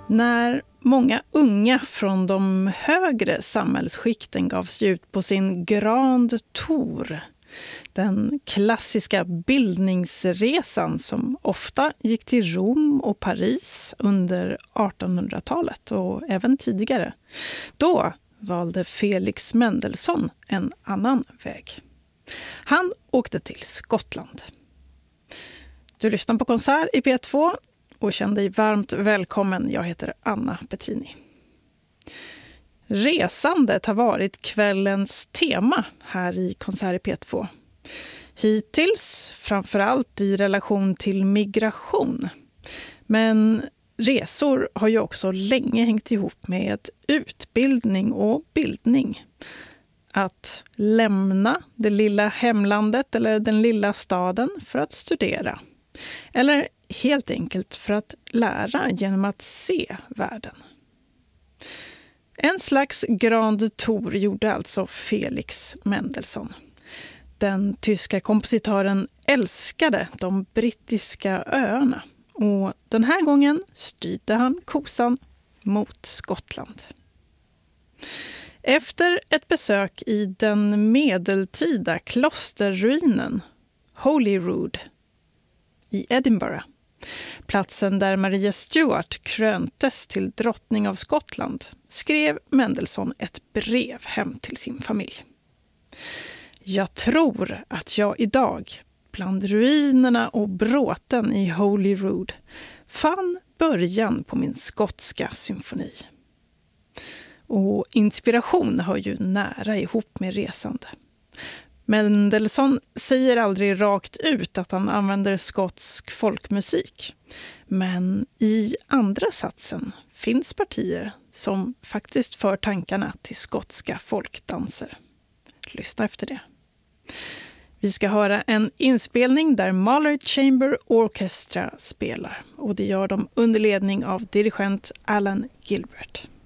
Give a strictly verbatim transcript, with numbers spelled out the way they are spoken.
När många unga från de högre samhällsskikten gav sig ut på sin Grand Tour, den klassiska bildningsresan som ofta gick till Rom och Paris under artonhundratalet och även tidigare, då valde Felix Mendelssohn en annan väg. Han åkte till Skottland. Du lyssnar på Konsert i P två och känn dig varmt välkommen. Jag heter Anna Petrini. Resandet har varit kvällens tema här i Konsert i P två. Hittills framförallt i relation till migration. Men resor har ju också länge hängt ihop med utbildning och bildning. Att lämna det lilla hemlandet eller den lilla staden för att studera. Eller helt enkelt för att lära genom att se världen. En slags Grand Tour gjorde alltså Felix Mendelssohn. Den tyska kompositören älskade de brittiska öarna och den här gången styrde han kosan mot Skottland. Efter ett besök i den medeltida klosterruinen Holyrood i Edinburgh, platsen där Maria Stuart kröntes till drottning av Skottland, skrev Mendelssohn ett brev hem till sin familj. Jag tror att jag idag, bland ruinerna och bråten i Holyrood, fann början på min skotska symfoni. Och inspiration hör ju nära ihop med resande. Mendelssohn säger aldrig rakt ut att han använder skotsk folkmusik. Men i andra satsen finns partier som faktiskt för tankarna till skotska folkdanser. Lyssna efter det. Vi ska höra en inspelning där Mahler Chamber Orchestra spelar. Och det gör de under ledning av dirigent Alan Gilbert.